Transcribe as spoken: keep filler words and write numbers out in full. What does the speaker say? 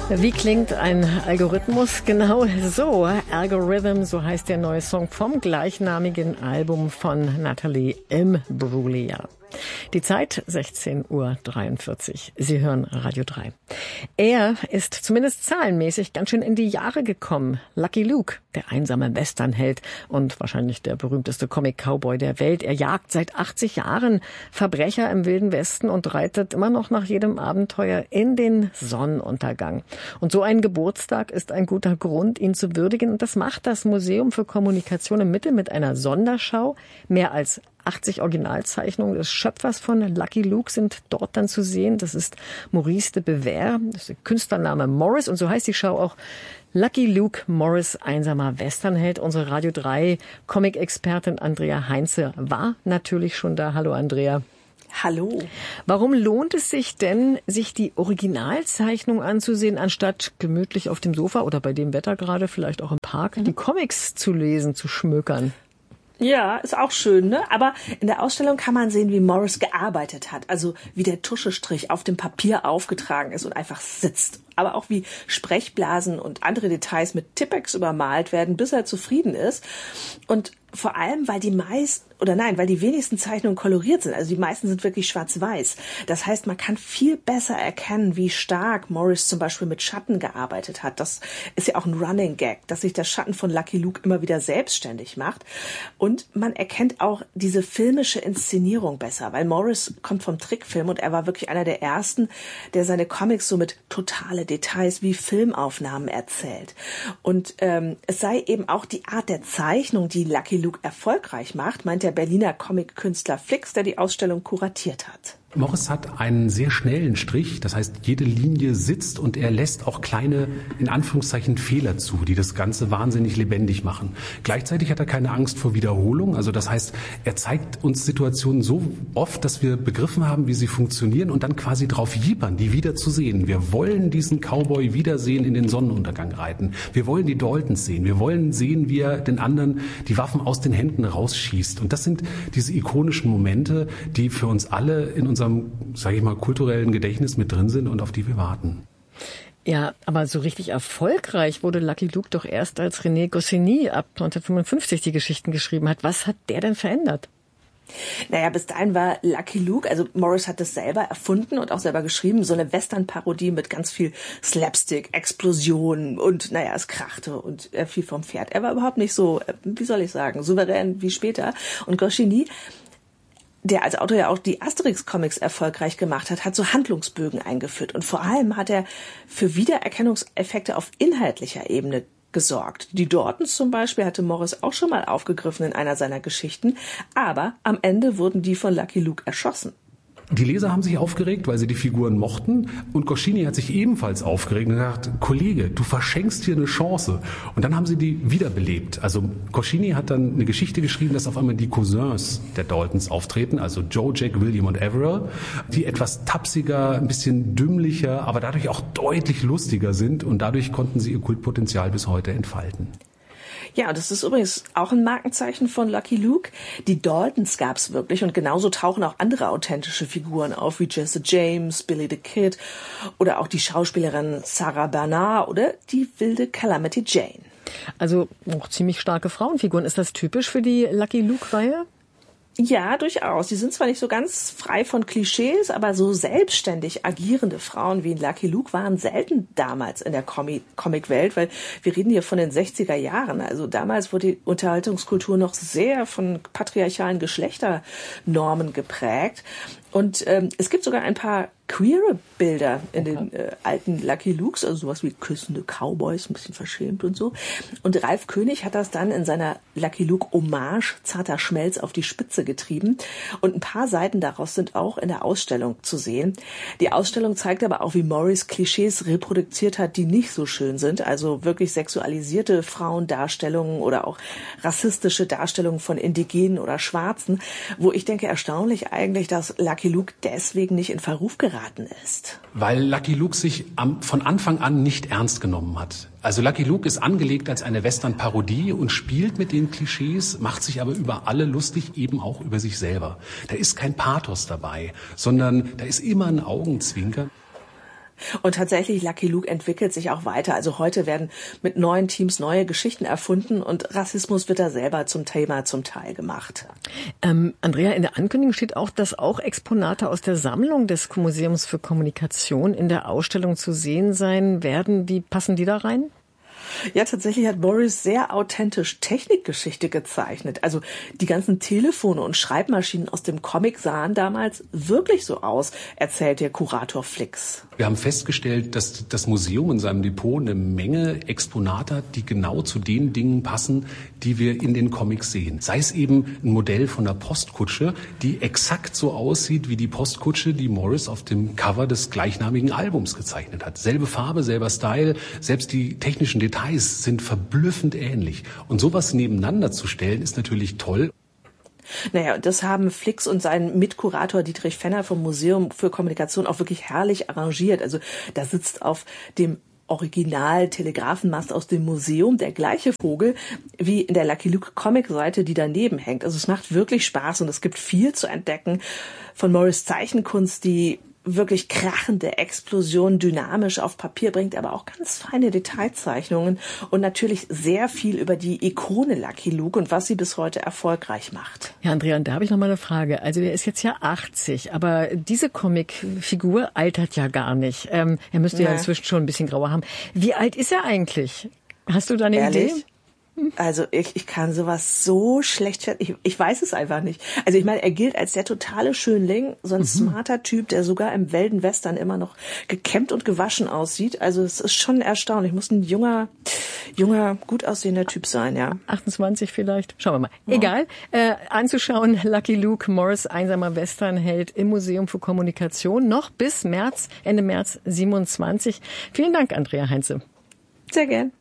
Wie klingt ein Algorithmus? Genau so. Algorithm, so heißt der neue Song vom gleichnamigen Album von Natalie Imbruglia. Die Zeit sechzehn Uhr dreiundvierzig. Sie hören Radio drei. Er ist zumindest zahlenmäßig ganz schön in die Jahre gekommen. Lucky Luke, der einsame Westernheld und wahrscheinlich der berühmteste Comic-Cowboy der Welt. Er jagt seit achtzig Jahren Verbrecher im Wilden Westen und reitet immer noch nach jedem Abenteuer in den Sonnenuntergang. Und so ein Geburtstag ist ein guter Grund, ihn zu würdigen. Und das macht das Museum für Kommunikation im Mittel mit einer Sonderschau. Mehr als achtzig Originalzeichnungen des Schöpfers von Lucky Luke sind dort dann zu sehen. Das ist Maurice de Bever, das ist der Künstlername Morris. Und so heißt die Schau auch Lucky Luke Morris, einsamer Westernheld. Unsere Radio drei Comic-Expertin Andrea Heinze war natürlich schon da. Hallo Andrea. Hallo. Warum lohnt es sich denn, sich die Originalzeichnung anzusehen, anstatt gemütlich auf dem Sofa oder bei dem Wetter gerade vielleicht auch im Park mhm. die Comics zu lesen, zu schmökern? Ja, ist auch schön, ne? Aber in der Ausstellung kann man sehen, wie Morris gearbeitet hat. Also wie der Tuschestrich auf dem Papier aufgetragen ist und einfach sitzt. Aber auch wie Sprechblasen und andere Details mit Tippex übermalt werden, bis er zufrieden ist. Und vor allem, weil die meisten, oder nein, weil die wenigsten Zeichnungen koloriert sind. Also die meisten sind wirklich schwarz-weiß. Das heißt, man kann viel besser erkennen, wie stark Morris zum Beispiel mit Schatten gearbeitet hat. Das ist ja auch ein Running Gag, dass sich der Schatten von Lucky Luke immer wieder selbstständig macht. Und man erkennt auch diese filmische Inszenierung besser, weil Morris kommt vom Trickfilm und er war wirklich einer der ersten, der seine Comics so mit totale Details wie Filmaufnahmen erzählt. Und ähm, es sei eben auch die Art der Zeichnung, die Lucky Luke erfolgreich macht, meint der Berliner Comic-Künstler Flix, der die Ausstellung kuratiert hat. Morris hat einen sehr schnellen Strich, das heißt, jede Linie sitzt und er lässt auch kleine, in Anführungszeichen, Fehler zu, die das Ganze wahnsinnig lebendig machen. Gleichzeitig hat er keine Angst vor Wiederholung, also das heißt, er zeigt uns Situationen so oft, dass wir begriffen haben, wie sie funktionieren und dann quasi drauf jippern, die wieder zu sehen. Wir wollen diesen Cowboy wiedersehen, in den Sonnenuntergang reiten. Wir wollen die Daltons sehen. Wir wollen sehen, wie er den anderen die Waffen aus den Händen rausschießt. Und das sind diese ikonischen Momente, die für uns alle in unserem unserem, sage ich mal, kulturellen Gedächtnis mit drin sind und auf die wir warten. Ja, aber so richtig erfolgreich wurde Lucky Luke doch erst, als René Goscinny ab neunzehnhundertfünfundfünfzig die Geschichten geschrieben hat. Was hat der denn verändert? Naja, bis dahin war Lucky Luke, also Morris hat das selber erfunden und auch selber geschrieben, so eine Western-Parodie mit ganz viel Slapstick, Explosionen und naja, es krachte und er fiel vom Pferd. Er war überhaupt nicht so, wie soll ich sagen, souverän wie später. Und Goscinny, der als Autor ja auch die Asterix-Comics erfolgreich gemacht hat, hat so Handlungsbögen eingeführt. Und vor allem hat er für Wiedererkennungseffekte auf inhaltlicher Ebene gesorgt. Die Daltons zum Beispiel hatte Morris auch schon mal aufgegriffen in einer seiner Geschichten, aber am Ende wurden die von Lucky Luke erschossen. Die Leser haben sich aufgeregt, weil sie die Figuren mochten. Und Goscinny hat sich ebenfalls aufgeregt und gesagt, Kollege, du verschenkst hier eine Chance. Und dann haben sie die wiederbelebt. Also Goscinny hat dann eine Geschichte geschrieben, dass auf einmal die Cousins der Daltons auftreten, also Joe, Jack, William und Averell, die etwas tapsiger, ein bisschen dümmlicher, aber dadurch auch deutlich lustiger sind. Und dadurch konnten sie ihr Kultpotenzial bis heute entfalten. Ja, und das ist übrigens auch ein Markenzeichen von Lucky Luke. Die Daltons gab's wirklich und genauso tauchen auch andere authentische Figuren auf, wie Jesse James, Billy the Kid oder auch die Schauspielerin Sarah Bernard oder die wilde Calamity Jane. Also auch ziemlich starke Frauenfiguren. Ist das typisch für die Lucky Luke-Reihe? Ja, durchaus. Die sind zwar nicht so ganz frei von Klischees, aber so selbstständig agierende Frauen wie in Lucky Luke waren selten damals in der Comic- Comicwelt, weil wir reden hier von den sechziger Jahren. Also damals wurde die Unterhaltungskultur noch sehr von patriarchalen Geschlechternormen geprägt. Und ähm, es gibt sogar ein paar queere Bilder in okay. den äh, alten Lucky Lukes, also sowas wie küssende Cowboys, ein bisschen verschämt und so. Und Ralf König hat das dann in seiner Lucky Luke Hommage zarter Schmelz auf die Spitze getrieben. Und ein paar Seiten daraus sind auch in der Ausstellung zu sehen. Die Ausstellung zeigt aber auch, wie Morris Klischees reproduziert hat, die nicht so schön sind. Also wirklich sexualisierte Frauendarstellungen oder auch rassistische Darstellungen von Indigenen oder Schwarzen, wo ich denke, erstaunlich eigentlich, dass Lucky Luke deswegen nicht in Verruf geraten ist. Weil Lucky Luke sich am, von Anfang an nicht ernst genommen hat. Also Lucky Luke ist angelegt als eine Western-Parodie und spielt mit den Klischees, macht sich aber über alle lustig, eben auch über sich selber. Da ist kein Pathos dabei, sondern da ist immer ein Augenzwinkern. Und tatsächlich, Lucky Luke entwickelt sich auch weiter. Also heute werden mit neuen Teams neue Geschichten erfunden und Rassismus wird da selber zum Thema zum Teil gemacht. Ähm, Andrea, in der Ankündigung steht auch, dass auch Exponate aus der Sammlung des Museums für Kommunikation in der Ausstellung zu sehen sein werden. Wie passen die da rein? Ja, tatsächlich hat Morris sehr authentisch Technikgeschichte gezeichnet. Also die ganzen Telefone und Schreibmaschinen aus dem Comic sahen damals wirklich so aus, erzählt der Kurator Flix. Wir haben festgestellt, dass das Museum in seinem Depot eine Menge Exponate hat, die genau zu den Dingen passen, die wir in den Comics sehen. Sei es eben ein Modell von der Postkutsche, die exakt so aussieht wie die Postkutsche, die Morris auf dem Cover des gleichnamigen Albums gezeichnet hat. Selbe Farbe, selber Style, selbst die technischen Details sind verblüffend ähnlich. Und sowas nebeneinander zu stellen, ist natürlich toll. Naja, das haben Flix und sein Mitkurator Dietrich Fenner vom Museum für Kommunikation auch wirklich herrlich arrangiert. Also da sitzt auf dem Original-Telegrafenmast aus dem Museum der gleiche Vogel wie in der Lucky Luke Comic-Seite, die daneben hängt. Also es macht wirklich Spaß und es gibt viel zu entdecken von Morris' Zeichenkunst, die wirklich krachende Explosion dynamisch auf Papier bringt, aber auch ganz feine Detailzeichnungen und natürlich sehr viel über die Ikone Lucky Luke und was sie bis heute erfolgreich macht. Ja, Andrea, und da habe ich noch mal eine Frage. Also der ist jetzt ja achtzig, aber diese Comicfigur altert ja gar nicht. Ähm, er müsste ja inzwischen schon ein bisschen grauer haben. Wie alt ist er eigentlich? Hast du da eine Ehrlich? Idee? Also ich, ich kann sowas so schlecht, ich, ich weiß es einfach nicht. Also ich meine, er gilt als der totale Schönling, so ein mhm. smarter Typ, der sogar im Wilden Western immer noch gekämmt und gewaschen aussieht. Also es ist schon erstaunlich. Muss ein junger, junger, gut aussehender Typ sein, ja. achtundzwanzig vielleicht. Schauen wir mal. Ja. Egal. Äh, anzuschauen, Lucky Luke, Morris, einsamer Westernheld im Museum für Kommunikation, noch bis März, Ende März siebenundzwanzig. Vielen Dank, Andrea Heinze. Sehr gern.